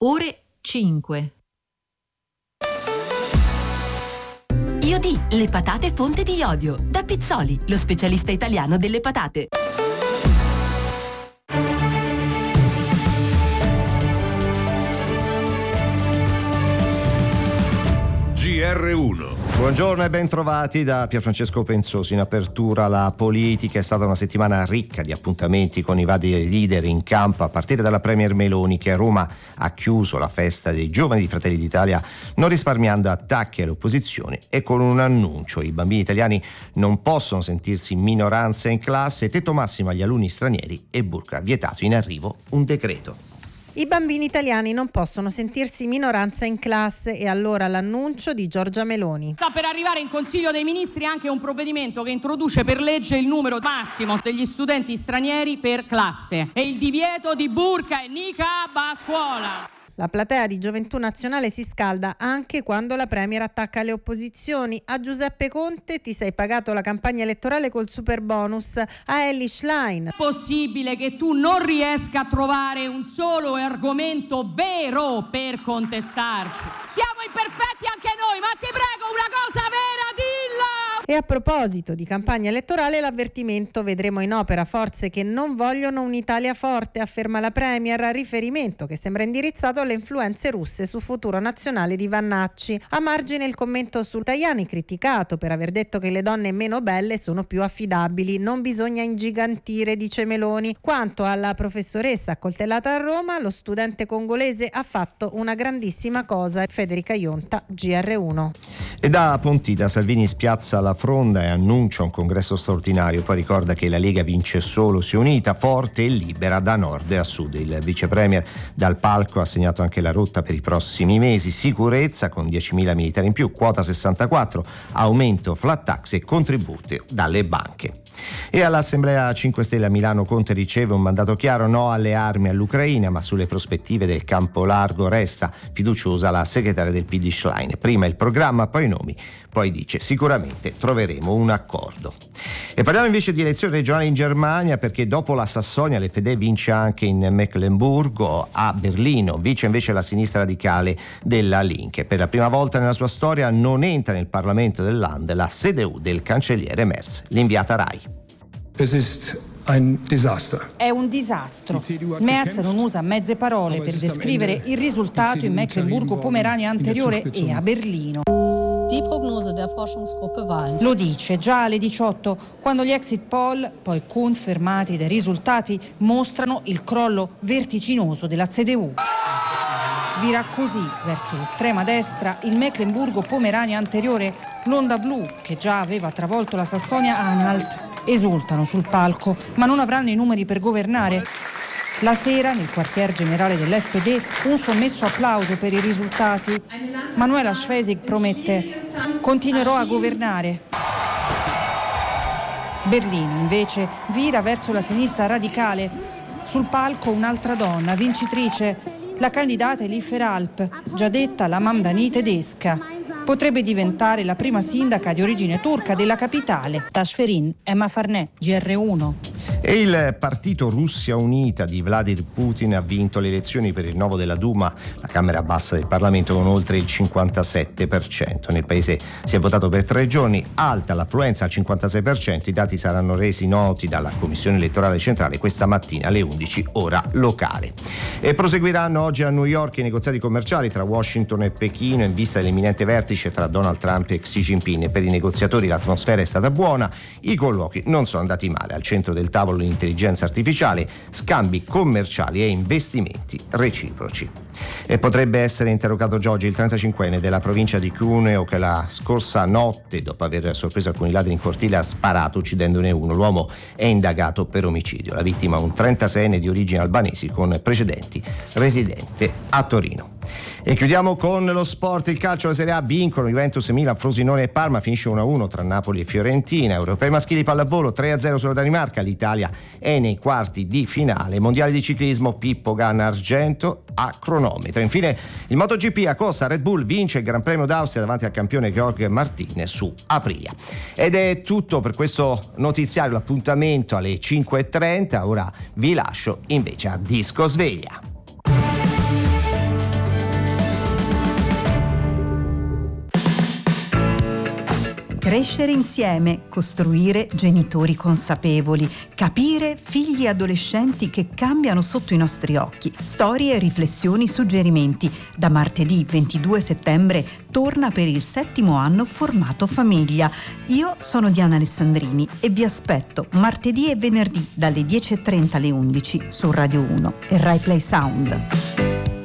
ore 5. Iodi, le patate fonte di iodio. Da Pizzoli, lo specialista italiano delle patate. GR1. Buongiorno e ben trovati da Pierfrancesco Penzosi. In apertura la politica è stata una settimana ricca di appuntamenti con i vari leader in campo, a partire dalla Premier Meloni, che a Roma ha chiuso la festa dei giovani di Fratelli d'Italia non risparmiando attacchi all'opposizione e con un annuncio: i bambini italiani non possono sentirsi minoranza in classe, tetto massimo agli alunni stranieri e burqa vietato, in arrivo un decreto. I bambini italiani non possono sentirsi minoranza in classe, e allora l'annuncio di Giorgia Meloni. Sta per arrivare in Consiglio dei Ministri anche un provvedimento che introduce per legge il numero massimo degli studenti stranieri per classe e il divieto di burqa e niqab a scuola. La platea di Gioventù Nazionale si scalda anche quando la Premier attacca le opposizioni. A Giuseppe Conte: ti sei pagato la campagna elettorale col super bonus. A Elly Schlein: È possibile che tu non riesca a trovare un solo argomento vero per contestarci? Siamo imperfetti anche noi, ma ti prego, una cosa vera dilla! E a proposito di campagna elettorale, l'avvertimento: vedremo in opera forze che non vogliono un'Italia forte, afferma la Premier, riferimento che sembra indirizzato alle influenze russe su Futuro Nazionale di Vannacci. A margine il commento su Tajani, criticato per aver detto che le donne meno belle sono più affidabili. Non bisogna ingigantire, dice Meloni. Quanto alla professoressa accoltellata a Roma, lo studente congolese ha fatto una grandissima cosa. Federica Ionta, GR1. E da Pontida Salvini spiazza la fronda e annuncia un congresso straordinario, poi ricorda che la Lega vince solo se unita, forte e libera da nord a sud. Il vice premier dal palco ha segnato anche la rotta per i prossimi mesi: sicurezza con 10.000 militari in più, quota 64, aumento flat tax e contributi dalle banche. E all'Assemblea 5 Stelle a Milano Conte riceve un mandato chiaro: no alle armi all'Ucraina, ma sulle prospettive del campo largo resta fiduciosa la segretaria del PD Schlein. Prima il programma, poi i nomi, poi dice sicuramente troveremo un accordo. E parliamo invece di elezioni regionali in Germania, perché dopo la Sassonia l'FD vince anche in Meclemburgo. A Berlino vince invece la sinistra radicale della Linke. Per la prima volta nella sua storia non entra nel Parlamento del Land la CDU del cancelliere Merz. L'inviata Rai. È un disastro. Merz non usa mezze parole per descrivere il risultato in Mecklenburgo-Pomerania anteriore e a Berlino. Lo dice già alle 18, quando gli exit poll, poi confermati dai risultati, mostrano il crollo vertiginoso della CDU. Vira così verso l'estrema destra il Mecklenburgo-Pomerania anteriore. L'onda blu, che già aveva travolto la Sassonia-Anhalt, esultano sul palco, ma non avranno i numeri per governare. La sera, nel quartier generale dell'SPD, un sommesso applauso per i risultati. Manuela Schwesig promette: continuerò a governare. Berlino, invece, vira verso la sinistra radicale. Sul palco un'altra donna, vincitrice, la candidata Elif Eralp, già detta la Mamdani tedesca. Potrebbe diventare la prima sindaca di origine turca della capitale. Tashferin, Emma Farnè, GR1. E il partito Russia Unita di Vladimir Putin ha vinto le elezioni per il rinnovo della Duma, la Camera bassa del Parlamento, con oltre il 57%. Nel paese si è votato per 3 giorni, alta l'affluenza al 56%. I dati saranno resi noti dalla Commissione elettorale centrale questa mattina alle 11 ora locale. E proseguiranno oggi a New York i negoziati commerciali tra Washington e Pechino in vista dell'imminente vertice tra Donald Trump e Xi Jinping. Per i negoziatori l'atmosfera è stata buona, i colloqui non sono andati male. Al centro del tavolo l'intelligenza artificiale, scambi commerciali e investimenti reciproci. E potrebbe essere interrogato Giorgi, il 35enne della provincia di Cuneo, che la scorsa notte, dopo aver sorpreso alcuni ladri in cortile, ha sparato uccidendone uno. L'uomo è indagato per omicidio. La vittima, un 36enne di origini albanesi con precedenti, residente a Torino. E chiudiamo con lo sport, il calcio, la Serie A. Vincono Juventus, Milan, Frosinone e Parma, finisce 1-1 tra Napoli e Fiorentina. Europei maschili pallavolo 3-0 sulla Danimarca, l'Italia è nei quarti di finale. Mondiale di ciclismo, Pippo Ganna argento a cronometro. Infine il MotoGP a Costa, Red Bull vince il Gran Premio d'Austria davanti al campione Jorge Martinez su Aprilia. Ed è tutto per questo notiziario, l'appuntamento alle 5:30. Ora vi lascio invece a Disco Sveglia. Crescere insieme, costruire genitori consapevoli, capire figli e adolescenti che cambiano sotto i nostri occhi. Storie, riflessioni, suggerimenti. Da martedì 22 settembre torna per il 7° anno Formato Famiglia. Io sono Diana Alessandrini e vi aspetto martedì e venerdì dalle 10:30 alle 11 su Radio 1 e Rai Play Sound.